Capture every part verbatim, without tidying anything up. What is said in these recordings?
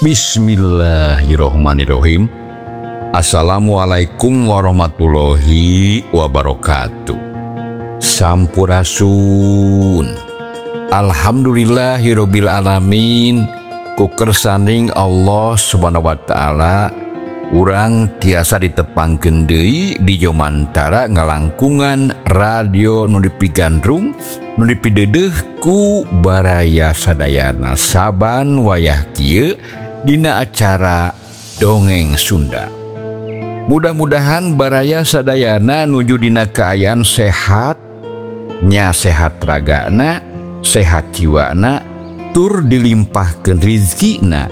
Bismillahirrohmanirrohim. Assalamualaikum warahmatullahi wabarakatuh. Sampurasun. Alhamdulillahirabbil alamin. Ku kersaning Allah Subhanahu wa taala urang tiasa ditepangkeun deui di jomantara ngalangkungan radio nu dipigandrung nu dipideudeuh ku baraya sadayana saban wayah kieu dina acara Dongeng Sunda. Mudah-mudahan baraya sadayana nuju dina kaayaan sehat, nya sehat ragana, sehat jiwana, tur dilimpahkeun rizkina.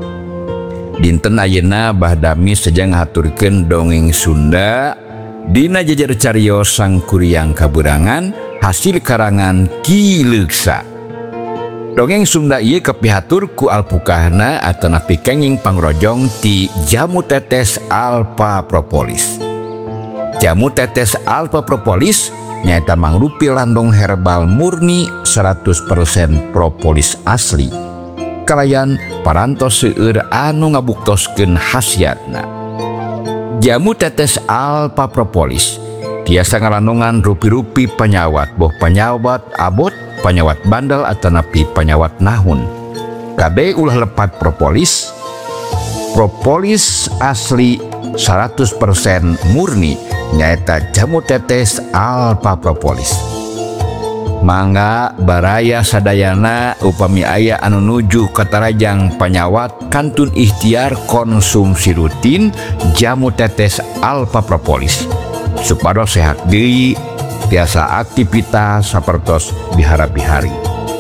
Dinten ayeuna bahdami sejang ngaturkeun Dongeng Sunda dina jejer cariyos Sangkuriang Kaburangan hasil karangan Ki Leuksa. Dongeng Sunda ieu kepihatur ku alpukahna atana pikenging pangrojong ti Jamu Tetes Alpha Propolis. Jamu Tetes Alpha Propolis nyaeta mangrupi landong herbal murni seratus persen propolis asli. Kalayan parantos seueur anu ngabuktoskeun khasiatna. Jamu Tetes Alpha Propolis tiasa ngalandungan rupi-rupi panyawat, boh panyawat abot, panyawat bandel atanapi panyawat nahun. Kade ulah lepat propolis, propolis asli seratus persen murni nyaeta Jamu Tetes Alpha Propolis. Mangga baraya sadayana upami aya anu nuju katarajang panyawat kantun ikhtiar konsumsi rutin Jamu Tetes Alpha Propolis supados sehat deui tiasa aktivitas sapertos bihara-bihari.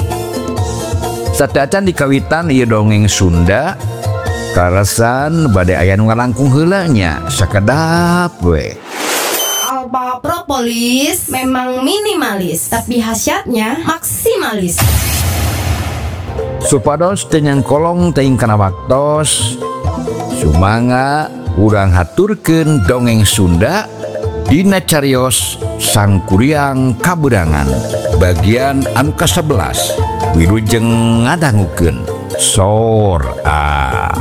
Sadacan dikawitan ieu Dongeng Sunda karasan bade aya nu ngalangkung heula nya sakedap we. Alpha Propolis memang minimalis, tapi khasiatnya maksimalis. Supados tenyang kolong teing kana waktos, sumangga urang haturkeun Dongeng Sunda dina cariyos Sangkuriang Kaburangan bagian anu kasebelas wilujeng ngadangukeun Sor A.